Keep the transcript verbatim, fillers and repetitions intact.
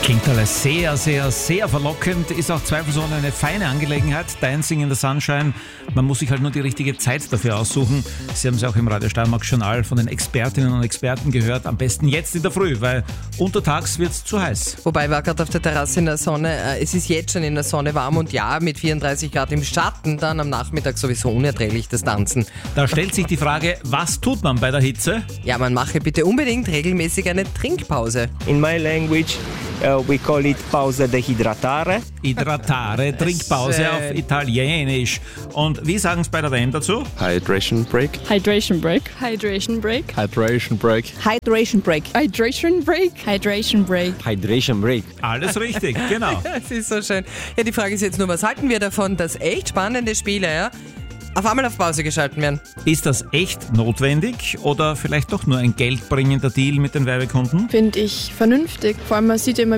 Klingt alles sehr, sehr, sehr verlockend. Ist auch zweifelsohne eine feine Angelegenheit. Dancing in the Sunshine. Man muss sich halt nur die richtige Zeit dafür aussuchen. Sie haben es auch im Radio Steiermark Journal von den Expertinnen und Experten gehört. Am besten jetzt in der Früh, weil untertags wird es zu heiß. Wobei ich war gerade auf der Terrasse in der Sonne. Es ist jetzt schon in der Sonne warm und ja, mit vierunddreißig Grad im Schatten dann am Nachmittag sowieso unerträglich, das Tanzen. Da stellt sich die Frage, was tut man bei der Hitze? Ja, man mache bitte unbedingt regelmäßig eine Trinkpause. In my language, uh, we call it pausa de hidratare. Hydratare, Trinkpause Schön. auf Italienisch. Und wie sagen es bei der W M dazu? Hydration break. Hydration break. Hydration break. Hydration break. Hydration break. Hydration break. Hydration break. Hydration break. Alles richtig, genau. Das ist so schön. Ja, die Frage ist jetzt nur, was halten wir davon, dass echt spannende Spiele, ja, auf einmal auf Pause geschalten werden? Ist das echt notwendig oder vielleicht doch nur ein geldbringender Deal mit den Werbekunden? Finde ich vernünftig. Vor allem, man sieht ja immer